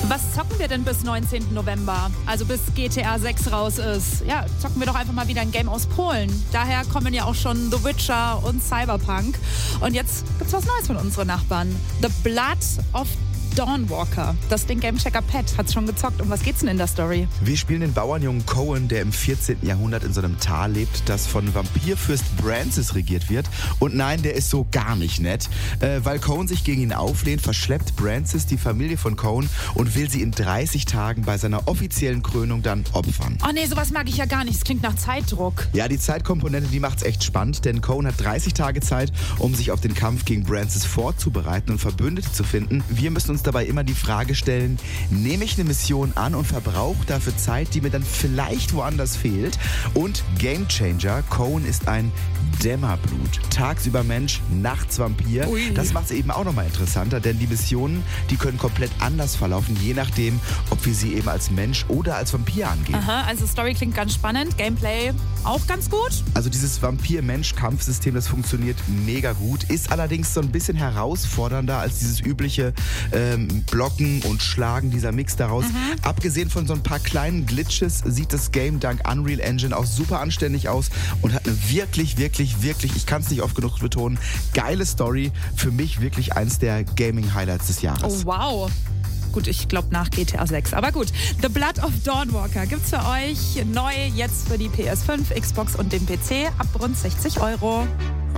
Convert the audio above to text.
Was zocken wir denn bis 19. November? Also bis GTA 6 raus ist. Ja, zocken wir doch einfach mal wieder ein Game aus Polen. Daher kommen ja auch schon The Witcher und Cyberpunk. Und jetzt gibt's was Neues von unseren Nachbarn. The Blood of Dawnwalker. Das Ding Gamechecker Pat hat's schon gezockt. Um was geht's denn in der Story? Wir spielen den Bauernjungen Cohen, der im 14. Jahrhundert in so einem Tal lebt, das von Vampirfürst Francis regiert wird. Und nein, der ist so gar nicht nett. Weil Cohen sich gegen ihn auflehnt, verschleppt Francis die Familie von Cohen und will sie in 30 Tagen bei seiner offiziellen Krönung dann opfern. Oh nee, sowas mag ich ja gar nicht. Es klingt nach Zeitdruck. Ja, die Zeitkomponente, die macht's echt spannend, denn Cohen hat 30 Tage Zeit, um sich auf den Kampf gegen Francis vorzubereiten und Verbündete zu finden. Wir müssen uns dabei immer die Frage stellen, nehme ich eine Mission an und verbrauche dafür Zeit, die mir dann vielleicht woanders fehlt? Und Gamechanger, Cohen ist ein Dämmerblut. Tagsüber Mensch, nachts Vampir. Ui. Das macht es eben auch nochmal interessanter, denn die Missionen, die können komplett anders verlaufen, je nachdem, ob wir sie eben als Mensch oder als Vampir angehen. Aha, also Story klingt ganz spannend. Gameplay auch ganz gut. Also dieses Vampir-Mensch-Kampfsystem, das funktioniert mega gut, ist allerdings so ein bisschen herausfordernder als dieses übliche Blocken und Schlagen, dieser Mix daraus. Abgesehen von so ein paar kleinen Glitches sieht das Game dank Unreal Engine auch super anständig aus und hat eine wirklich, ich kann es nicht oft genug betonen, geile Story. Für mich wirklich eins der Gaming-Highlights des Jahres. Oh wow. Gut, ich glaube nach GTA 6. Aber gut, The Blood of Dawnwalker gibt's für euch neu jetzt für die PS5, Xbox und den PC ab rund 60 €.